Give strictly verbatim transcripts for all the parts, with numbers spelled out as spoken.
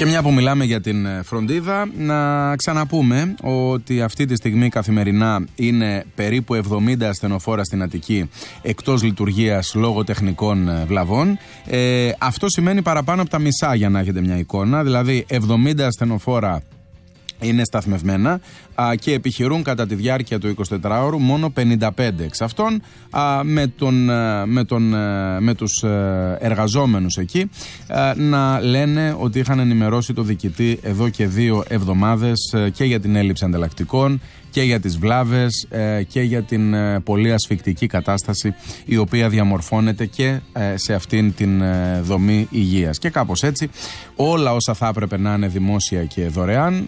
Και μια που μιλάμε για την φροντίδα, να ξαναπούμε ότι αυτή τη στιγμή καθημερινά είναι περίπου εβδομήντα ασθενοφόρα στην Αττική εκτός λειτουργίας λόγω τεχνικών βλαβών. Ε, αυτό σημαίνει παραπάνω από τα μισά, για να έχετε μια εικόνα. Δηλαδή εβδομήντα ασθενοφόρα είναι σταθμευμένα α, και επιχειρούν κατά τη διάρκεια του εικοσιτετράωρου μόνο πενήντα πέντε εξ αυτών, α, με, τον, με, τον, με τους εργαζόμενους εκεί α, να λένε ότι είχαν ενημερώσει το διοικητή εδώ και δύο εβδομάδες και για την έλλειψη ανταλλακτικών και για τις βλάβες και για την πολύ ασφικτική κατάσταση η οποία διαμορφώνεται και σε αυτήν την δομή υγείας. Και κάπως έτσι όλα όσα θα έπρεπε να είναι δημόσια και δωρεάν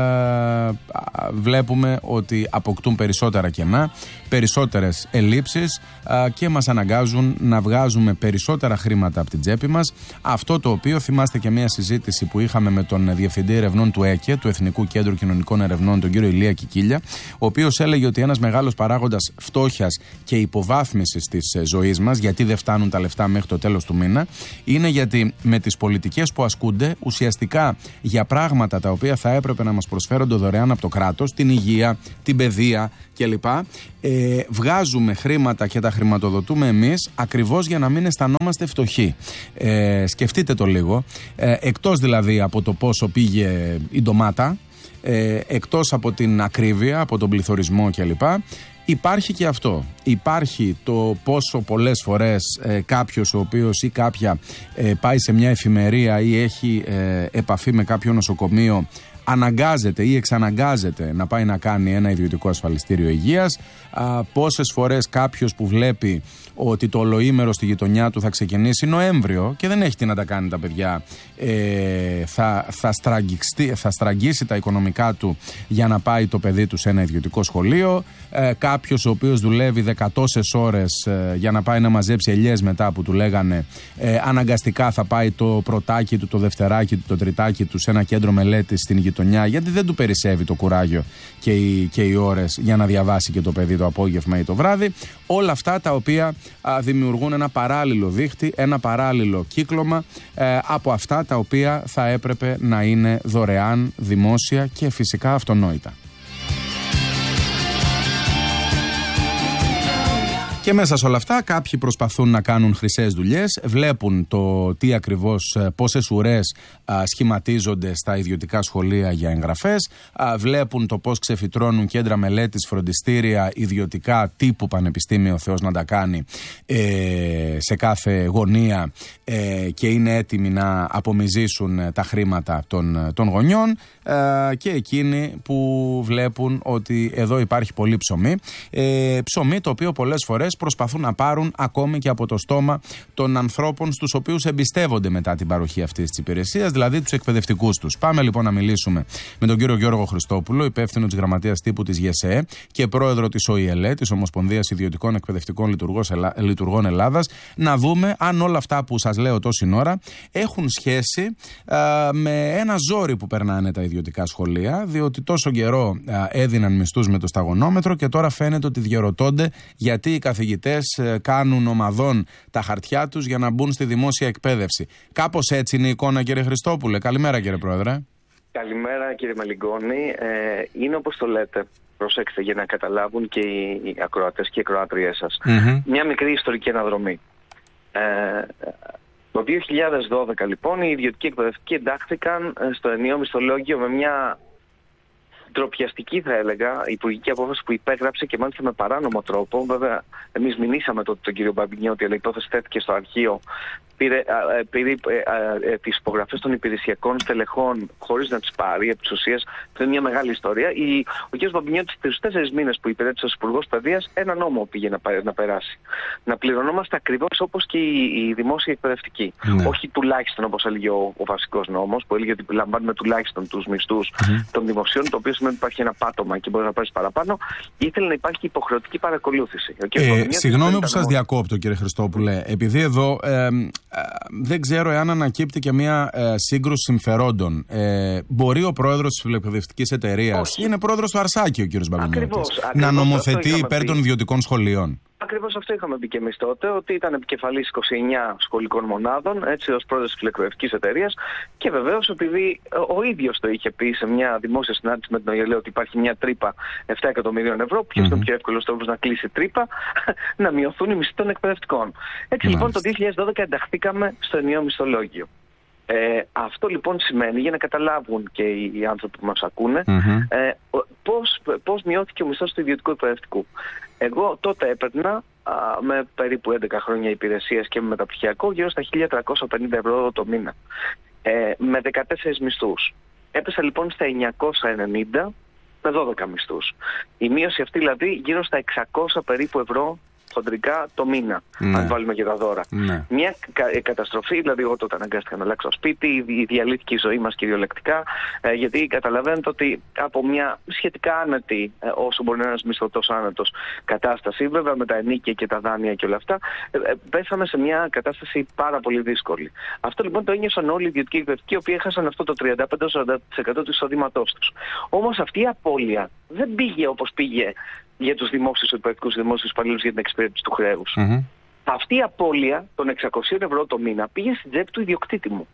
βλέπουμε ότι αποκτούν περισσότερα κενά, περισσότερες ελλείψεις και μας αναγκάζουν να βγάζουμε περισσότερα χρήματα από την τσέπη μας. Αυτό το οποίο θυμάστε και μια συζήτηση που είχαμε με τον Διευθυντή Ερευνών του ΕΚΕ, του Εθνικού Κέντρου Κοινωνικών Ερευνών, τον κύριο Ηλία Κικίλια, ο οποίος έλεγε ότι ένας μεγάλος παράγοντας φτώχειας και υποβάθμισης της ζωής μας, γιατί δεν φτάνουν τα λεφτά μέχρι το τέλος του μήνα, είναι γιατί με τις πολιτικές που ασκούνται ουσιαστικά για πράγματα τα οποία θα έπρεπε να μας προσφέρονται δωρεάν από το κράτος, την υγεία, την παιδεία κλπ. Ε, βγάζουμε χρήματα και τα χρηματοδοτούμε εμείς ακριβώς για να μην αισθανόμαστε φτωχοί. Ε, σκεφτείτε το λίγο. Ε, εκτός δηλαδή από το πόσο πήγε η ντομάτα, ε, εκτός από την ακρίβεια, από τον πληθωρισμό κλπ. Υπάρχει και αυτό. Υπάρχει το πόσο πολλές φορές ε, κάποιος ο οποίος ή κάποια ε, πάει σε μια εφημερία ή έχει ε, επαφή με κάποιο νοσοκομείο, αναγκάζεται ή εξαναγκάζεται να πάει να κάνει ένα ιδιωτικό ασφαλιστήριο υγείας. Α, πόσες φορές κάποιος που βλέπει ότι το ολοήμερο στη γειτονιά του θα ξεκινήσει Νοέμβριο και δεν έχει τι να τα κάνει τα παιδιά, ε, θα, θα, θα στραγγίσει τα οικονομικά του για να πάει το παιδί του σε ένα ιδιωτικό σχολείο. Ε, κάποιος ο οποίος δουλεύει δεκατόσες ώρες ε, για να πάει να μαζέψει ελιές μετά που του λέγανε, ε, αναγκαστικά θα πάει το πρωτάκι του, το δευτεράκι του, το τριτάκι του σε ένα κέντρο μελέτης στην γειτονιά, γιατί δεν του περισσεύει το κουράγιο και οι, και οι ώρες για να διαβάσει και το παιδί το απόγευμα ή το βράδυ. Όλα αυτά τα οποία α, δημιουργούν ένα παράλληλο δίχτυ, ένα παράλληλο κύκλωμα ε, από αυτά τα οποία θα έπρεπε να είναι δωρεάν, δημόσια και φυσικά αυτονόητα. Και μέσα σε όλα αυτά κάποιοι προσπαθούν να κάνουν χρυσές δουλειές, βλέπουν το τι ακριβώς, πόσες ουρές α, σχηματίζονται στα ιδιωτικά σχολεία για εγγραφές, α, βλέπουν το πώς ξεφυτρώνουν κέντρα μελέτης, φροντιστήρια, ιδιωτικά τύπου πανεπιστήμιο, ο Θεός να τα κάνει, ε, σε κάθε γωνία ε, και είναι έτοιμοι να απομυζήσουν τα χρήματα των, των γονιών ε, και εκείνοι που βλέπουν ότι εδώ υπάρχει πολύ ψωμί, ε, ψωμί το οποίο πολλές φορές προσπαθούν να πάρουν ακόμη και από το στόμα των ανθρώπων στους οποίους εμπιστεύονται μετά την παροχή αυτής της υπηρεσίας, δηλαδή τους εκπαιδευτικούς τους. Πάμε λοιπόν να μιλήσουμε με τον κύριο Γιώργο Χριστόπουλο, υπεύθυνο της Γραμματείας Τύπου της ΓΕΣΕΕ και πρόεδρο της ΟΗΕΛΕ, της Ομοσπονδίας Ιδιωτικών Εκπαιδευτικών Λειτουργών Ελλάδας, να δούμε αν όλα αυτά που σας λέω τόση ώρα έχουν σχέση α, με ένα ζόρι που περνάνε τα ιδιωτικά σχολεία, διότι τόσο καιρό α, έδιναν μισθούς με το σταγονόμετρο και τώρα φαίνεται ότι διαρωτώνται γιατί οι καθηγητές κάνουν ομαδών τα χαρτιά τους για να μπουν στη δημόσια εκπαίδευση. Κάπως έτσι είναι η εικόνα, κύριε Χριστόπουλε. Καλημέρα, κύριε Πρόεδρε. Καλημέρα, κύριε Μαλιγκόνη. Ε, είναι όπως το λέτε. Προσέξτε για να καταλάβουν και οι ακροατές και οι ακροάτριές σας. Mm-hmm. Μια μικρή ιστορική αναδρομή. Ε, το δύο χιλιάδες δώδεκα λοιπόν οι ιδιωτικοί εκπαιδευτικοί εντάχθηκαν στο ενιαίο μισθολόγιο με μια ντροπιαστική, θα έλεγα, υπουργική απόφαση που υπέγραψε και μάλιστα με παράνομο τρόπο. Βέβαια, εμείς μηνύσαμε τότε τον κύριο Μπαμπινιώτη, αλλά η υπόθεση τέθηκε στο αρχείο. Πήρε, α, πήρε ε, ε, τις υπογραφές των υπηρεσιακών στελεχών χωρίς να τις πάρει. Επί της ουσίας, αυτό είναι μια μεγάλη ιστορία. Η, ο κ. Μπαμπινιώτης, στους τέσσερις μήνες που υπηρέτησε ως Υπουργός Παιδείας, ένα νόμο πήγε να, να περάσει. Να πληρωνόμαστε ακριβώς όπως και οι, οι δημόσιοι εκπαιδευτικοί. Ναι. Όχι τουλάχιστον όπως έλεγε ο, ο βασικός νόμος, που έλεγε ότι λαμβάνουμε τουλάχιστον τους μισθούς mm-hmm. των δημοσίων, το οποίο σημαίνει ότι υπάρχει ένα πάτωμα και μπορεί να πάρει παραπάνω. Ήθελε να υπάρχει υποχρεωτική παρακολούθηση. Ε, συγγνώμη που σας διακόπτω, κύριε Χριστόπουλε, επειδή εδώ. Ε, Ε, δεν ξέρω εάν ανακύπτει και μια ε, σύγκρουση συμφερόντων. Ε, μπορεί ο πρόεδρος της φιλοεκπαιδευτικής εταιρείας, είναι πρόεδρος του Αρσάκη ο κύριος Μπαμπινιώτης, να νομοθετεί υπέρ των ιδιωτικών σχολείων? Ακριβώς αυτό είχαμε πει και εμείς τότε, ότι ήταν επικεφαλής είκοσι εννέα σχολικών μονάδων, έτσι, ως πρόεδρος της φιλεκπαιδευτικής εταιρείας, και βεβαίως επειδή ο ίδιος το είχε πει σε μια δημόσια συνάντηση με την ΟΙΕΛΕ ότι υπάρχει μια τρύπα επτά εκατομμυρίων ευρώ, ποιος mm-hmm. είναι ο πιο εύκολος τρόπος να κλείσει τρύπα? Να μειωθούν οι μισθοί των εκπαιδευτικών. Έτσι mm-hmm. λοιπόν το δύο χιλιάδες δώδεκα ενταχθήκαμε στο ενιαίο μισθολόγιο. Ε, αυτό λοιπόν σημαίνει, για να καταλάβουν και οι άνθρωποι που μας ακούνε, mm-hmm. ε, πώς, πώς μειώθηκε ο μισθός του ιδιωτικού εκπαιδευτικού. Εγώ τότε έπαιρνα α, με περίπου έντεκα χρόνια υπηρεσίας και με μεταπτυχιακό γύρω στα χίλια τριακόσια πενήντα ευρώ το μήνα. Ε, με δεκατέσσερις μισθούς. Έπεσα λοιπόν στα εννιακόσια ενενήντα με δώδεκα μισθούς. Η μείωση αυτή δηλαδή γύρω στα εξακόσια περίπου ευρώ χοντρικά το μήνα, ναι. αν βάλουμε και τα δώρα. Ναι. Μια κα- καταστροφή, δηλαδή εγώ τότε αναγκάστηκα να αλλάξω σπίτι, διαλύθηκε η ζωή μας κυριολεκτικά, ε, γιατί καταλαβαίνετε ότι από μια σχετικά άνετη, ε, όσο μπορεί να είναι ένας μισθωτός άνετος κατάσταση, βέβαια με τα ενίκια και τα δάνεια και όλα αυτά, ε, ε, πέσαμε σε μια κατάσταση πάρα πολύ δύσκολη. Αυτό λοιπόν το ένιωσαν όλοι οι ιδιωτικοί εκπαιδευτικοί, οι οποίοι έχασαν αυτό το τριάντα πέντε με σαράντα τοις εκατό του εισοδήματός τους. Όμως αυτή η απώλεια δεν πήγε όπως πήγε για τους δημόσιους εκπαιδευτικούς και δημόσιους υπαλλήλους για την εξυπηρέτηση του χρέους. Mm-hmm. Αυτή η απώλεια των εξακόσια ευρώ το μήνα πήγε στην τσέπη του ιδιοκτήτη μου.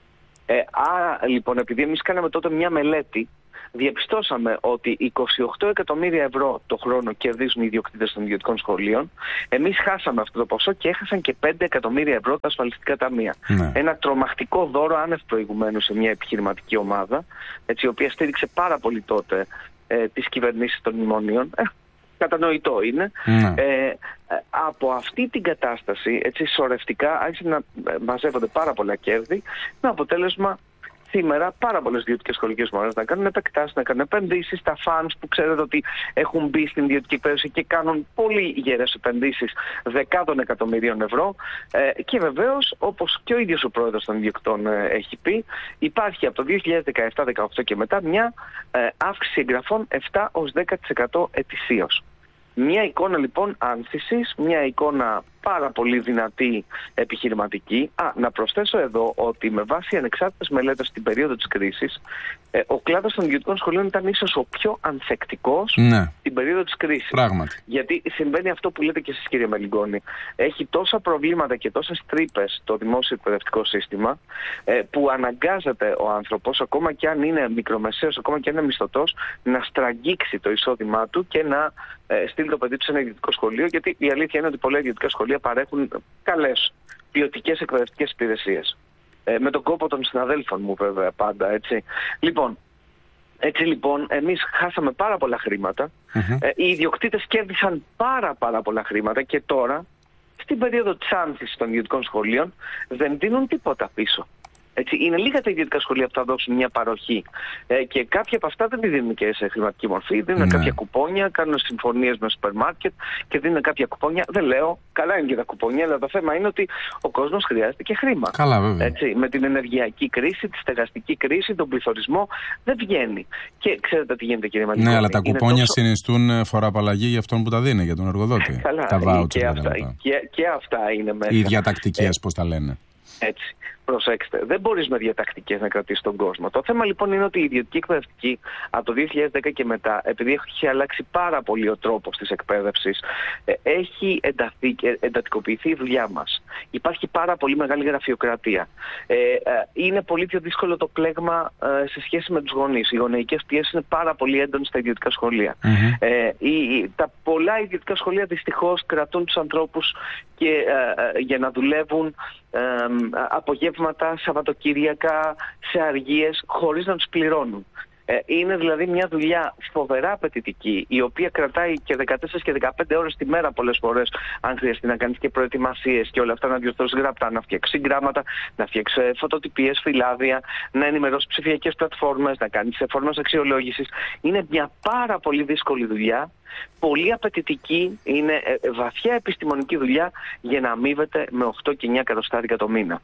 Ε, άρα λοιπόν, επειδή εμείς κάναμε τότε μια μελέτη, διαπιστώσαμε ότι είκοσι οκτώ εκατομμύρια ευρώ το χρόνο κερδίζουν οι ιδιοκτήτες των ιδιωτικών σχολείων. Εμείς χάσαμε αυτό το ποσό και έχασαν και πέντε εκατομμύρια ευρώ τα ασφαλιστικά ταμεία. Ναι. Ένα τρομακτικό δώρο άνευ προηγουμένου σε μια επιχειρηματική ομάδα, έτσι, η οποία στήριξε πάρα πολύ τότε ε, τις κυβερνήσεις των μνημονίων. Ε, κατανοητό είναι. Ναι. Ε, από αυτή την κατάσταση, έτσι, σωρευτικά άρχισαν να μαζεύονται πάρα πολλά κέρδη, με αποτέλεσμα σήμερα πάρα πολλές ιδιωτικές σχολικές μονάδες να κάνουν επεκτάσεις, να κάνουν επενδύσεις, τα funds που ξέρετε ότι έχουν μπει στην ιδιωτική εκπαίδευση και κάνουν πολύ γερές επενδύσεις δεκάδων εκατομμυρίων ευρώ. Ε, και βεβαίως, όπως και ο ίδιος ο πρόεδρος των ιδιοκτών ε, έχει πει, υπάρχει από το δύο χιλιάδες δεκαεπτά δεκαοκτώ και μετά μια ε, αύξηση εγγραφών επτά έως δέκα τοις εκατό ετησίως. Μια εικόνα λοιπόν άνθησης, μια εικόνα πάρα πολύ δυνατή επιχειρηματική. Α, να προσθέσω εδώ ότι με βάση ανεξάρτητες μελέτες στην περίοδο της κρίσης, ε, ο κλάδος των ιδιωτικών σχολείων ήταν ίσως ο πιο ανθεκτικός ναι. στην περίοδο της κρίσης. Πράγματι. Γιατί συμβαίνει αυτό που λέτε και εσείς, κύριε Μελιγκόνη. Έχει τόσα προβλήματα και τόσες τρύπες το δημόσιο εκπαιδευτικό σύστημα, ε, που αναγκάζεται ο άνθρωπος, ακόμα και αν είναι μικρομεσαίος, ακόμα και αν είναι μισθωτός, να στραγγίξει το εισόδημά του και να ε, στείλει το παιδί του σε ένα ιδιωτικό σχολείο, γιατί η αλήθεια είναι ότι πολλά ιδιωτικά σχολεία παρέχουν καλές ποιοτικές εκπαιδευτικές υπηρεσίες. Ε, με τον κόπο των συναδέλφων μου βέβαια πάντα, έτσι. Λοιπόν, έτσι λοιπόν εμείς χάσαμε πάρα πολλά χρήματα, mm-hmm. ε, οι ιδιοκτήτες κέρδισαν πάρα πάρα πολλά χρήματα και τώρα, στην περίοδο της άνθησης των ιδιωτικών σχολείων, δεν δίνουν τίποτα πίσω. Έτσι, είναι λίγα τα ιδιωτικά σχολεία που θα δώσουν μια παροχή ε, και κάποια από αυτά δεν τη δίνουν και σε χρηματική μορφή. Δίνουν ναι. κάποια κουπόνια, κάνουν συμφωνίες με σούπερ μάρκετ και δίνουν κάποια κουπόνια. Δεν λέω, καλά είναι και τα κουπόνια, αλλά το θέμα είναι ότι ο κόσμος χρειάζεται και χρήμα. Καλά, βέβαια. Έτσι, με την ενεργειακή κρίση, τη στεγαστική κρίση, τον πληθωρισμό, δεν βγαίνει. Και ξέρετε τι γίνεται, κύριε Μαλικόνη. Ναι, αλλά τα κουπόνια τόσο... συνιστούν φοροαπαλλαγή για αυτόν που τα δίνει, για τον εργοδότη. Καλά, τα βάουτσερ, και, αυτά, και, και αυτά είναι μέσα. Οι διατακτικές, ε, πώς τα λένε. Έτσι. Προσέξτε, δεν μπορείς με διατακτικές να κρατήσεις τον κόσμο. Το θέμα λοιπόν είναι ότι η ιδιωτική εκπαιδευτική από το δύο χιλιάδες δέκα και μετά, επειδή έχει αλλάξει πάρα πολύ ο τρόπος της εκπαίδευσης, έχει ενταθεί, εντατικοποιηθεί η δουλειά μας. Υπάρχει πάρα πολύ μεγάλη γραφειοκρατία. Ε, είναι πολύ πιο δύσκολο το πλέγμα ε, σε σχέση με τους γονείς. Οι γονεϊκές πιέσεις είναι πάρα πολύ έντονες στα ιδιωτικά σχολεία. Mm-hmm. Ε, οι, τα πολλά ιδιωτικά σχολεία δυστυχώς κρατούν τους ανθρώπους και, ε, ε, για να δουλεύουν ε, απογεύματα, Σαββατοκύριακα, σε αργίες, χωρίς να τους πληρώνουν. Ε, είναι δηλαδή μια δουλειά φοβερά απαιτητική, η οποία κρατάει και δεκατέσσερις και δεκαπέντε ώρες τη μέρα πολλές φορές, αν χρειαστεί να κάνεις και προετοιμασίες και όλα αυτά, να διορθώσεις γραπτά, να φτιάξεις γράμματα, να φτιάξεις φωτοτυπίες, φυλάδια, να ενημερώσεις ψηφιακές πλατφόρμες, να κάνεις φόρμες αξιολόγησης. Είναι μια πάρα πολύ δύσκολη δουλειά, πολύ απαιτητική, είναι βαθιά επιστημονική δουλειά για να αμείβεται με οκτώ και εννιά εκατοστάρικα το μήνα.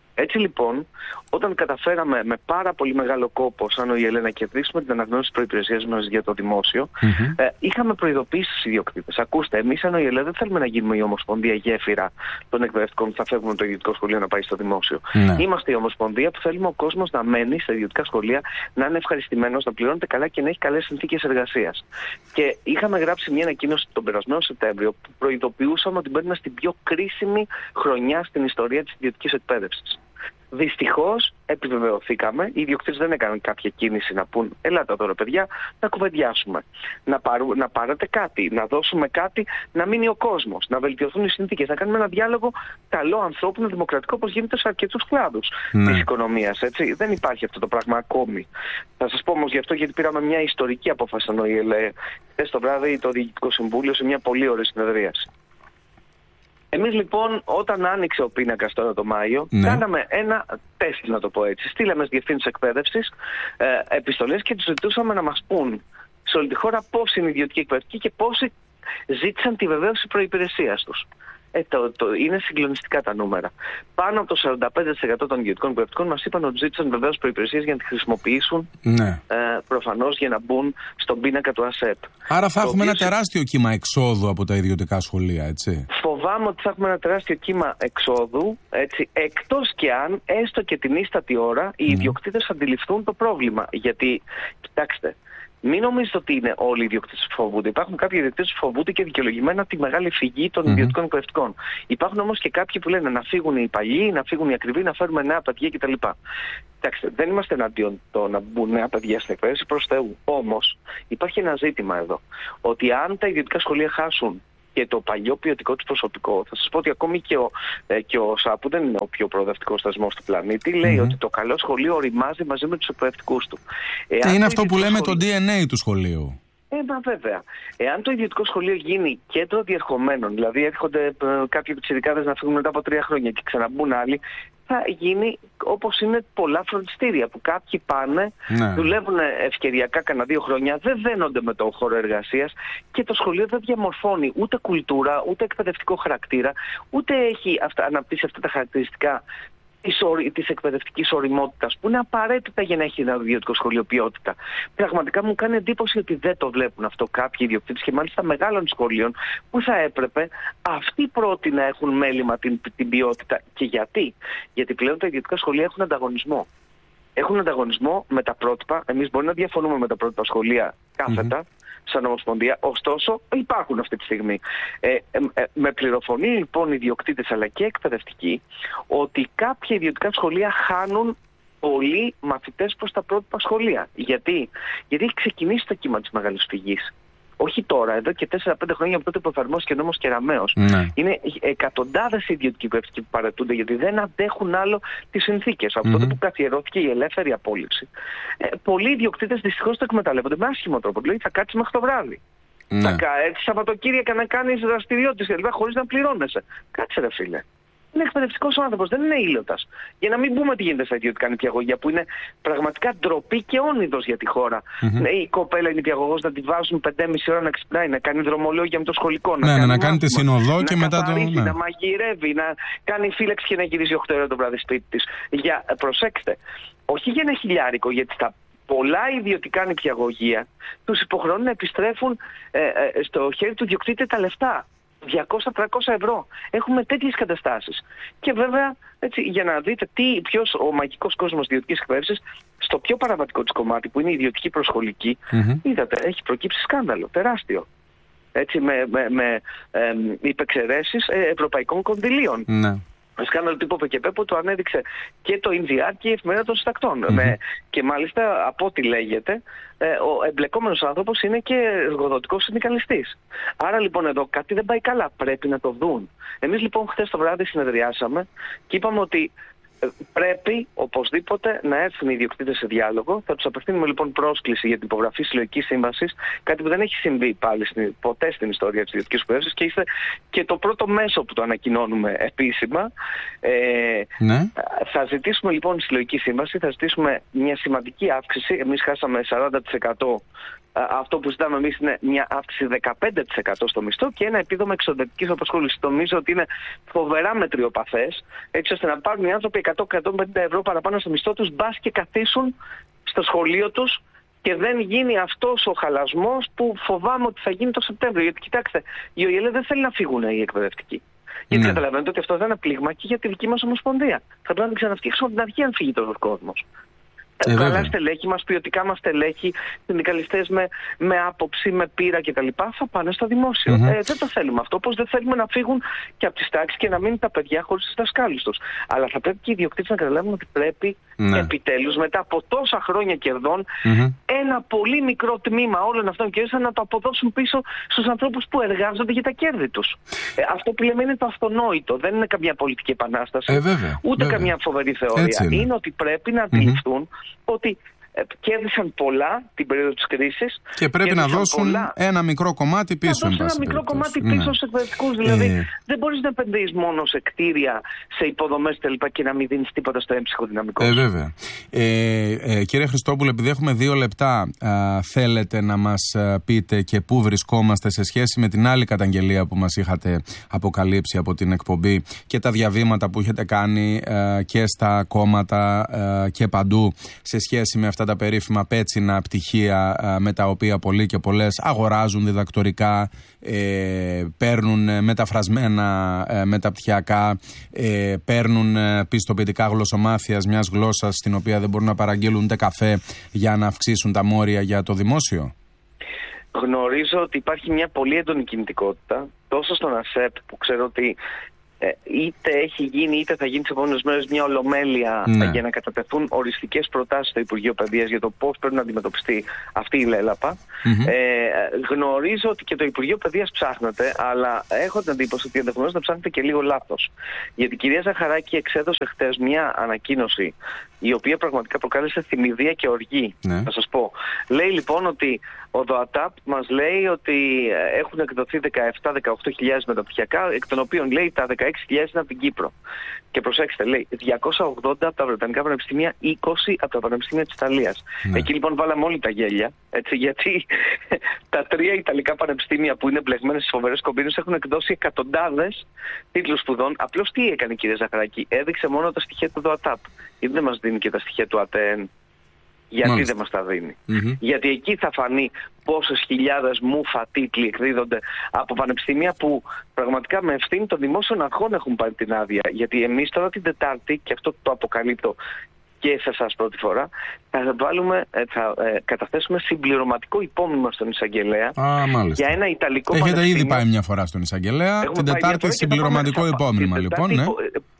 Έτσι λοιπόν, όταν καταφέραμε με πάρα πολύ μεγάλο κόπο, σαν ο ΙΕΛΕ, να κερδίσουμε την αναγνώριση της προϋπηρεσίας μας για το δημόσιο, mm-hmm. ε, είχαμε προειδοποιήσει στους ιδιοκτήτες. Ακούστε, εμείς σαν ο ΙΕΛΕ δεν θέλουμε να γίνουμε η Ομοσπονδία γέφυρα των εκπαιδευτικών που θα φεύγουν το ιδιωτικό σχολείο να πάει στο δημόσιο. Mm-hmm. Είμαστε η Ομοσπονδία που θέλουμε ο κόσμος να μένει στα ιδιωτικά σχολεία, να είναι ευχαριστημένος, να πληρώνεται καλά και να έχει καλές συνθήκες εργασίας. Και είχαμε γράψει μια ανακοίνωση τον περασμένο Σεπτέμβριο που προειδοποιούσαμε ότι μπαίνουμε στην πιο κρίσιμη χρονιά στην ιστορία της ιδιωτικής εκπαίδευσης. Δυστυχώς επιβεβαιωθήκαμε, οι ιδιοκτήτες δεν έκαναν κάποια κίνηση να πούν «Ελάτε τώρα παιδιά, να κουβεντιάσουμε, να, πάρου, να πάρετε κάτι, να δώσουμε κάτι, να μείνει ο κόσμος, να βελτιωθούν οι συνθήκες, να κάνουμε ένα διάλογο καλό, ανθρώπινο, δημοκρατικό όπως γίνεται σε αρκετούς κλάδους ναι. της οικονομίας». Έτσι. Δεν υπάρχει αυτό το πράγμα ακόμη. Θα σας πω όμως γι' αυτό, γιατί πήραμε μια ιστορική απόφαση στο ΙΕΛΕ χθες το βράδυ το Διοικητικό Συμβούλιο σε μια πολύ ωραία συνεδρίαση. Εμείς λοιπόν, όταν άνοιξε ο πίνακας τώρα το Μάιο, ναι. κάναμε ένα τεστ, να το πω έτσι. Στείλαμε στις διευθύνσεις εκπαίδευσης ε, επιστολές και τους ζητούσαμε να μας πούν σε όλη τη χώρα πώς είναι η ιδιωτική εκπαιδευτική και πόσοι ζήτησαν τη βεβαίωση προϋπηρεσίας τους. Ε, το, το, είναι συγκλονιστικά τα νούμερα. Πάνω από το σαράντα πέντε τοις εκατό των ιδιωτικών εκπαιδευτικών μας είπαν ότι ζήτησαν βεβαίως προϋπηρεσίες για να τη χρησιμοποιήσουν ναι. ε, προφανώς για να μπουν στον πίνακα του ΑΣΕΠ. Άρα θα έχουμε ένα τεράστιο κύμα εξόδου από τα ιδιωτικά σχολεία, έτσι. Φοβάμαι ότι θα έχουμε ένα τεράστιο κύμα εξόδου, έτσι, εκτός και αν, έστω και την ίστατη ώρα, οι ιδιοκτήτες mm. αντιληφθούν το πρόβλημα. Γιατί, κοιτάξτε, μην νομίζετε ότι είναι όλοι οι ιδιοκτήτες που φοβούνται. Υπάρχουν κάποιοι ιδιοκτήτες που φοβούνται και δικαιολογημένα τη μεγάλη φυγή των mm-hmm. ιδιωτικών εκπαιδευτικών. Υπάρχουν όμως και κάποιοι που λένε να φύγουν οι παλιοί, να φύγουν οι ακριβοί, να φέρουμε νέα παιδιά κτλ. Κοιτάξτε, δεν είμαστε εναντίον το να μπουν νέα παιδιά στην εκπαίδευση, προς Θεού. Όμως υπάρχει ένα ζήτημα εδώ. Ότι αν τα ιδιωτικά σχολεία χάσουν και το παλιό ποιοτικό του προσωπικό, θα σας πω ότι ακόμη και ο, ε, και ο ΣΑΠ, που δεν είναι ο πιο προοδευτικός θεσμός του πλανήτη, λέει mm-hmm. ότι το καλό σχολείο οριμάζει μαζί με τους εκπαιδευτικούς του. Εάν είναι αυτό που λέμε σχολείο... το ντι εν έι του σχολείου. Ε, μα βέβαια. Εάν το ιδιωτικό σχολείο γίνει κέντρο διερχομένων, δηλαδή έρχονται ε, κάποιοι πιτσιρικάδες να φύγουν μετά από τρία χρόνια και ξαναμπούν άλλοι, θα γίνει όπως είναι πολλά φροντιστήρια που κάποιοι πάνε, ναι. δουλεύουν ευκαιριακά κανένα δύο χρόνια, δεν δένονται με το χώρο εργασίας και το σχολείο δεν διαμορφώνει ούτε κουλτούρα, ούτε εκπαιδευτικό χαρακτήρα, ούτε έχει αυτά, αναπτύσσει αυτά τα χαρακτηριστικά της, ορι, της εκπαιδευτικής οριμότητας που είναι απαραίτητα για να έχει ένα ιδιωτικό σχολείο ποιότητα. Πραγματικά μου κάνει εντύπωση ότι δεν το βλέπουν αυτό κάποιοι ιδιοκτήτες και μάλιστα μεγάλων σχολείων που θα έπρεπε αυτοί πρώτοι να έχουν μέλημα την, την ποιότητα. Και γιατί? Γιατί πλέον τα ιδιωτικά σχολεία έχουν ανταγωνισμό. Έχουν ανταγωνισμό με τα πρότυπα. Εμείς μπορεί να διαφωνούμε με τα πρότυπα σχολεία κάθετα. Mm-hmm. σαν Ομοσπονδία, ωστόσο υπάρχουν αυτή τη στιγμή. Ε, ε, ε, με πληροφορεί λοιπόν οι ιδιοκτήτες αλλά και εκπαιδευτικοί ότι κάποια ιδιωτικά σχολεία χάνουν πολλοί μαθητές προς τα πρότυπα σχολεία. Γιατί? Γιατί έχει ξεκινήσει το κύμα της μεγάλης φυγής. Όχι τώρα, εδώ και τέσσερα πέντε χρόνια από τότε που εφαρμόστηκε ο νόμος Κεραμέως. Ναι. Είναι εκατοντάδες ιδιωτικοί εκπαιδευτικοί που παρετούνται γιατί δεν αντέχουν άλλο τις συνθήκες. Από mm-hmm. τότε που καθιερώθηκε η ελεύθερη απόλυση. Ε, πολλοί ιδιοκτήτες δυστυχώς το εκμεταλλεύονται με άσχημο τρόπο. Δηλαδή θα κάτσεις μέχρι το βράδυ. Ναι. Θα κάτσεις Σαββατοκύριακα να κάνεις δραστηριότητες δηλαδή, χωρίς να πληρώνεσαι. Κάτσε ρε φίλε. Είναι εκπαιδευτικός ο άνθρωπος, δεν είναι ήλιωτας. Για να μην πούμε τι γίνεται στα ιδιωτικά νηπιαγωγεία, που είναι πραγματικά ντροπή και όνειδος για τη χώρα. Mm-hmm. Ναι, η κοπέλα η νηπιαγωγός να τη βάζουν πεντέμιση ώρα να ξυπνάει, να κάνει δρομολόγια με το σχολικό. Ναι, να, κάνει να κάνει τη συνοδό και μετά το. Ναι. Να μαγειρεύει, να κάνει φύλαξη και να γυρίζει οκτώ ώρα το βράδυ σπίτι της. Για, προσέξτε, όχι για ένα χιλιάρικο, γιατί στα πολλά ιδιωτικά νηπιαγωγεία τους υποχρεώνουν να επιστρέφουν ε, ε, στο χέρι του ιδιοκτήτη τα λεφτά. διακόσια με τριακόσια ευρώ. Έχουμε τέτοιες καταστάσεις. Και βέβαια, έτσι, για να δείτε τι, ποιος ο μαγικός κόσμος ιδιωτικής εκπαίδευσης, στο πιο παραβατικό της κομμάτι που είναι η ιδιωτική προσχολική, mm-hmm. είδατε, έχει προκύψει σκάνδαλο τεράστιο. Έτσι, με, με, με ε, υπεξαιρέσεις ε, ευρωπαϊκών κονδυλίων. Mm-hmm. Σκάνδαλο τύπου ΠΚΠ που το ανέδειξε και το Ινδιάρ και η Εφημερίδα των Συντακτών. Mm-hmm. Με, και μάλιστα από ό,τι λέγεται, ε, ο εμπλεκόμενος άνθρωπος είναι και εργοδοτικός συνδικαλιστής. Άρα λοιπόν εδώ κάτι δεν πάει καλά, πρέπει να το δουν. Εμείς λοιπόν χθες το βράδυ συνεδριάσαμε και είπαμε ότι πρέπει οπωσδήποτε να έρθουν οι ιδιοκτήτες σε διάλογο. Θα τους απευθύνουμε λοιπόν πρόσκληση για την υπογραφή συλλογικής σύμβασης, κάτι που δεν έχει συμβεί πάλι στην, ποτέ στην ιστορία της ιδιωτικής εκπαίδευσης και είστε και το πρώτο μέσο που το ανακοινώνουμε επίσημα. Ε, ναι. Θα ζητήσουμε λοιπόν συλλογική σύμβαση, θα ζητήσουμε μια σημαντική αύξηση. Εμείς χάσαμε σαράντα τοις εκατό Αυτό που ζητάμε εμείς είναι μια αύξηση δεκαπέντε τοις εκατό στο μισθό και ένα επίδομα εξωτερικής απασχόλησης. Νομίζω ότι είναι φοβερά μετριοπαθές, έτσι ώστε να πάρουν οι άνθρωποι εκατό με εκατόν πενήντα ευρώ παραπάνω στο μισθό τους, μπας και καθίσουν στο σχολείο τους και δεν γίνει αυτός ο χαλασμός που φοβάμαι ότι θα γίνει το Σεπτέμβριο. Γιατί κοιτάξτε, η ΟΗΕ δεν θέλει να φύγουν οι εκπαιδευτικοί. Γιατί ναι. καταλαβαίνετε ότι αυτό δεν είναι πλήγμα και για τη δική μας ομοσπονδία. Θα πρέπει να την ξαναφτιάξουμε από την αρχή αν φύγει τόσο κόσμος. Ε, καλά στελέχη μας, ποιοτικά μας στελέχη, συνδικαλιστές με, με άποψη, με πείρα κτλ. Θα πάνε στο δημόσιο. Mm-hmm. Ε, δεν το θέλουμε αυτό, όπως δεν θέλουμε να φύγουν και από τις τάξεις και να μείνουν τα παιδιά χωρίς τις δασκάλους τους. Αλλά θα πρέπει και οι ιδιοκτήτες να καταλάβουν ότι πρέπει mm-hmm. επιτέλους μετά από τόσα χρόνια κερδών mm-hmm. ένα πολύ μικρό τμήμα όλων αυτών των κερδών να το αποδώσουν πίσω στους ανθρώπους που εργάζονται για τα κέρδη τους. Ε, αυτό που λέμε είναι το αυτονόητο. Δεν είναι καμιά πολιτική επανάσταση, ε, βέβαια, ούτε βέβαια. καμιά φοβερή θεωρία. Είναι. είναι ότι πρέπει να αντιληφθούν mm-hmm. ότι ε, κέρδισαν πολλά την περίοδο της κρίσης και πρέπει να δώσουν πολλά. ένα μικρό κομμάτι πίσω. Να δώσουν ένα μικρό κομμάτι πίσω ναι. στους εκπαιδευτικούς. Δηλαδή ε... δεν μπορείς να επενδύεις μόνο σε κτίρια, σε υποδομές κτλ. Και να μην δίνεις τίποτα στο έμψυχο δυναμικό. Ε, βέβαια. Ε, ε, κύριε Χριστόπουλε, επειδή έχουμε δύο λεπτά, α, θέλετε να μας πείτε και πού βρισκόμαστε σε σχέση με την άλλη καταγγελία που μας είχατε αποκαλύψει από την εκπομπή και τα διαβήματα που έχετε κάνει α, και στα κόμματα α, και παντού σε σχέση με αυτά τα περίφημα πέτσινα πτυχία α, με τα οποία πολλοί και πολλές αγοράζουν διδακτορικά, ε, παίρνουν μεταφρασμένα ε, μεταπτυχιακά, ε, παίρνουν ε, πιστοποιητικά γλωσσομάθειας μιας γλώσσας στην οποία δεν μπορούν να παραγγείλουν ούτε καφέ για να αυξήσουν τα μόρια για το δημόσιο. Γνωρίζω ότι υπάρχει μια πολύ έντονη κινητικότητα τόσο στον ΑΣΕΠ που ξέρω ότι Ε, είτε έχει γίνει είτε θα γίνει τις επόμενες μέρες μια ολομέλεια ναι. για να κατατεθούν οριστικές προτάσεις στο Υπουργείο Παιδείας για το πώς πρέπει να αντιμετωπιστεί αυτή η λέλαπα. Mm-hmm. Ε, γνωρίζω ότι και το Υπουργείο Παιδείας ψάχνεται, αλλά έχω την εντύπωση ότι ενδεχομένως να ψάχνετε και λίγο λάθος. Γιατί η κυρία Ζαχαράκη εξέδωσε χτες μια ανακοίνωση η οποία πραγματικά προκάλεσε θυμηδία και οργή. Ναι. Θα σας πω. Λέει λοιπόν ότι ο ΔΟΑΤΑΠ μας λέει ότι έχουν εκδοθεί δεκαεπτά με δεκαοκτώ χιλιάδες μεταπτυχιακά, εκ των οποίων λέει τα δεκαέξι χιλιάδες είναι από την Κύπρο. Και προσέξτε, λέει διακόσια ογδόντα από τα Βρετανικά πανεπιστήμια, είκοσι από τα πανεπιστήμια της Ιταλίας. Ναι. Εκεί λοιπόν βάλαμε όλοι τα γέλια, έτσι, γιατί τα τρία Ιταλικά πανεπιστήμια που είναι μπλεγμένα στις φοβερές κομπίνες έχουν εκδώσει εκατοντάδες τίτλους σπουδών. Απλώς τι έκανε η κυρία Ζαχαράκη, έδειξε μόνο τα στοιχεία του ΔΟΑΤΑΠ. Γιατί δεν μας δίνει και τα στοιχεία του ΑΤΕΕΝ. Γιατί Μάλιστα. δεν μας τα δίνει. Mm-hmm. Γιατί εκεί θα φανεί πόσες χιλιάδες μούφα τίτλοι εκδίδονται από πανεπιστήμια που πραγματικά με ευθύνη των δημόσιων αρχών έχουν πάρει την άδεια. Γιατί εμείς τώρα την Τετάρτη, και αυτό το αποκαλύπτω και σε εσάς πρώτη φορά, θα, βάλουμε, θα ε, καταθέσουμε συμπληρωματικό υπόμνημα στον εισαγγελέα ah, για ένα Ιταλικό Έχετε πανεπιστήμιο. ήδη πάει μια φορά στον εισαγγελέα. Έχουμε την Τετάρτη συμπληρωματικό υπόμνημα, λοιπόν. Ναι.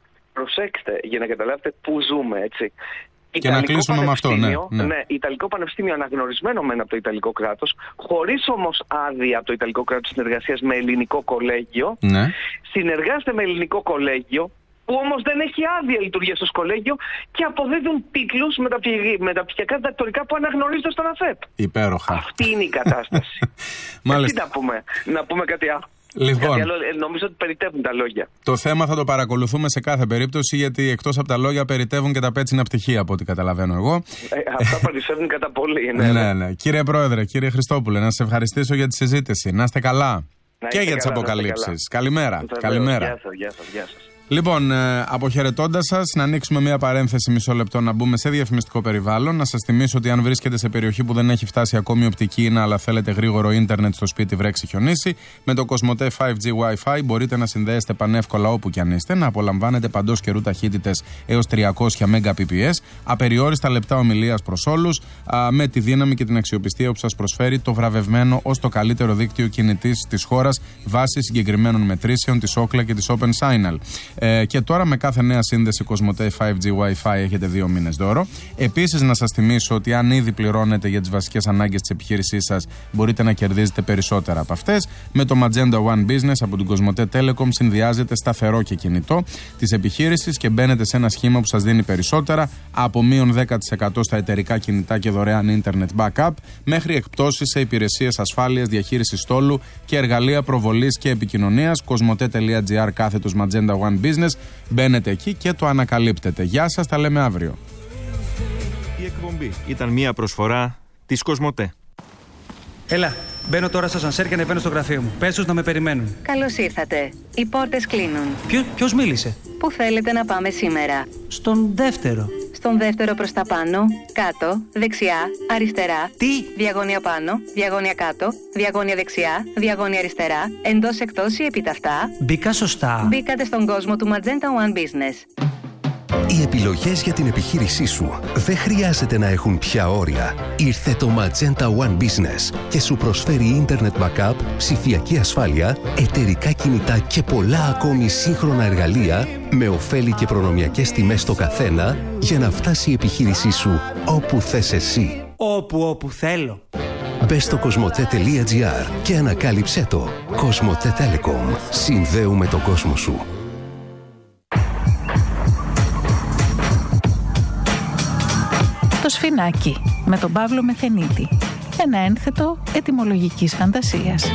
Προσέξτε για να καταλάβετε πού ζούμε, έτσι. Και Ιταλικό να κλείσουμε με αυτό, ναι, ναι. ναι. Ιταλικό πανεπιστήμιο αναγνωρισμένο μεν από το Ιταλικό κράτος, χωρίς όμως άδεια από το Ιταλικό κράτος συνεργασίας με ελληνικό κολέγιο. Ναι. Συνεργάζεται με ελληνικό κολέγιο, που όμως δεν έχει άδεια λειτουργία στο κολέγιο και αποδίδουν τίτλους μεταπτυχιακά διδακτορικά που αναγνωρίζονται στον ΑΦΕΠ. Υπέροχα. Αυτή είναι η κατάσταση. Μάλιστα. Τι να πούμε, να πούμε κάτι άλλο. Λοιπόν, άλλο, νομίζω ότι περιτεύουν τα λόγια. Το θέμα θα το παρακολουθούμε σε κάθε περίπτωση, γιατί εκτός από τα λόγια περιτεύουν και τα πέτσινα πτυχία, από ό,τι καταλαβαίνω εγώ. Ε, αυτά περισσεύουν κατά πολύ. Ναι, ναι, ναι. Κύριε Πρόεδρε, κύριε Χριστόπουλε, να σας ευχαριστήσω για τη συζήτηση. Να είστε καλά. Να και για τις αποκαλύψεις. Καλημέρα. Καλημέρα. Γεια σας, γεια σας, γεια σας. Λοιπόν, ε, αποχαιρετώντας σας, να ανοίξουμε μια παρένθεση μισό λεπτό, να μπούμε σε διαφημιστικό περιβάλλον. Να σας θυμίσω ότι αν βρίσκεται σε περιοχή που δεν έχει φτάσει ακόμη οπτική ίνα, αλλά θέλετε γρήγορο ίντερνετ στο σπίτι, βρέξει, χιονίσει, με το Κοσμοτέ φάιβ τζι Wi-Fi μπορείτε να συνδέεστε πανεύκολα όπου κι αν είστε, να απολαμβάνετε παντός καιρού ταχύτητες έως τριακόσια Mbps, απεριόριστα λεπτά ομιλίας προς όλους, α, με τη δύναμη και την αξιοπιστία που σας προσφέρει το βραβευμένο ως το καλύτερο δίκτυο κινητής της χώρας βάσει συγκεκριμένων μετρήσεων της Ookla και της OpenSignal. Ε, και τώρα με κάθε νέα σύνδεση Κοσμοτέ φάιβ τζι Wi-Fi έχετε δύο μήνες δώρο. Επίσης, να σας θυμίσω ότι αν ήδη πληρώνετε για τις βασικές ανάγκες της επιχείρησής σας, μπορείτε να κερδίζετε περισσότερα από αυτές. Με το Magenta One Business από την Κοσμοτέ Telecom συνδυάζετε σταθερό και κινητό της επιχείρησης και μπαίνετε σε ένα σχήμα που σας δίνει περισσότερα, από μείον δέκα τοις εκατό στα εταιρικά κινητά και δωρεάν Internet Backup, μέχρι εκπτώσεις σε υπηρεσίες ασφάλειας, διαχείρισης στόλου και εργαλεία προβολής και επικοινωνίας. Κοσμοτέ.gr κάθετος Magenta One Business. Μπαίνετε εκεί και το ανακαλύπτετε. Γεια σας, τα λέμε αύριο. Η εκπομπή ήταν μια προσφορά της Κοσμοτέ. Έλα, μπαίνω τώρα στο σανσέρ και ανεβαίνω στο γραφείο μου. Πες τους να με περιμένουν. Καλώς ήρθατε. Οι πόρτες κλείνουν. Ποιο, ποιος μίλησε? Πού θέλετε να πάμε σήμερα? Στον δεύτερο. Στον δεύτερο προς τα πάνω, κάτω, δεξιά, αριστερά. Τι? Διαγώνια πάνω, διαγώνια κάτω, διαγώνια δεξιά, διαγώνια αριστερά, εντός εκτός ή επιταυτά. Μπήκα σωστά. Μπήκατε στον κόσμο του Magenta One Business. Οι επιλογές για την επιχείρησή σου δεν χρειάζεται να έχουν πια όρια. Ήρθε το Magenta One Business και σου προσφέρει Internet Backup, ψηφιακή ασφάλεια, εταιρικά κινητά και πολλά ακόμη σύγχρονα εργαλεία με ωφέλη και προνομιακές τιμές στο καθένα για να φτάσει η επιχείρησή σου όπου θες εσύ. Όπου όπου θέλω. Μπες στο κοσμοτέ τελεία τζι άρ και ανακάλυψέ το. Κοσμοτέ Telecom. Συνδέουμε τον κόσμο σου. Το Σφινάκι με τον Παύλο Μεθενίτη. Ένα ένθετο ετυμολογικής φαντασίας.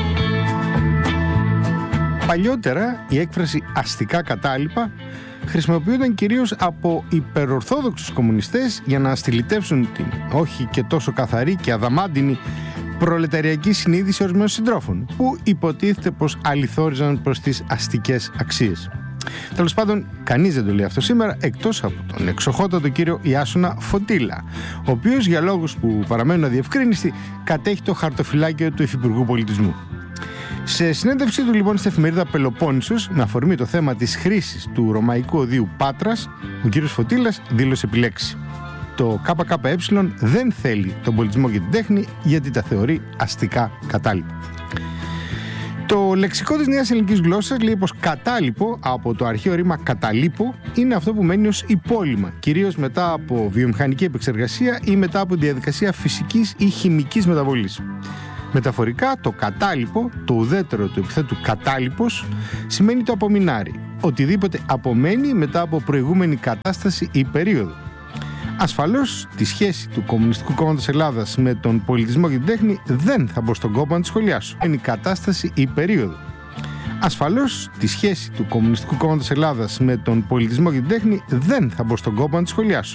Παλιότερα η έκφραση αστικά κατάλοιπα χρησιμοποιούνταν κυρίως από υπερορθόδοξους κομμουνιστές για να στυλιτεύσουν την όχι και τόσο καθαρή και αδαμάντινη προλεταριακή συνείδηση ορισμένων συντρόφων, που υποτίθεται πως αληθόριζαν προς τις αστικές αξίες. Τέλος πάντων, κανείς δεν το λέει αυτό σήμερα, εκτός από τον εξοχότατο κύριο Ιάσονα Φωτήλα, ο οποίος για λόγους που παραμένουν αδιευκρίνιστοι κατέχει το χαρτοφυλάκιο του Υφυπουργού Πολιτισμού. Σε συνέντευξή του λοιπόν στην εφημερίδα Πελοπόννησος, με αφορμή το θέμα της χρήσης του ρωμαϊκού οδείου Πάτρας, ο κύριος Φωτήλας δήλωσε επιλέξει: το ΚΚΕ δεν θέλει τον πολιτισμό και την τέχνη γιατί τα θεωρεί αστικά κατάλοιπα. Το λεξικό της νέας ελληνικής γλώσσας λέει πως κατάλοιπο, από το αρχαίο ρήμα καταλείπω, είναι αυτό που μένει ως υπόλοιμα, κυρίως μετά από βιομηχανική επεξεργασία ή μετά από διαδικασία φυσικής ή χημικής μεταβολής. Μεταφορικά, το κατάλοιπο, το ουδέτερο του επιθέτου κατάλοιπος, σημαίνει το απομεινάρι, οτιδήποτε απομένει μετά από προηγούμενη κατάσταση ή περίοδο. Ασφαλώς, τη σχέση του Κομμουνιστικού Κόμματος Ελλάδας με τον πολιτισμό και την τέχνη δεν θα μπω στον κόπο να τη σχολιάσω. Είναι η κατάσταση ή περίοδο. Ασφαλώς, τη σχέση του Κομμουνιστικού Κόμματος Ελλάδας με τον πολιτισμό και την τέχνη δεν θα μπω στον κόπο να τη σχολιάσω.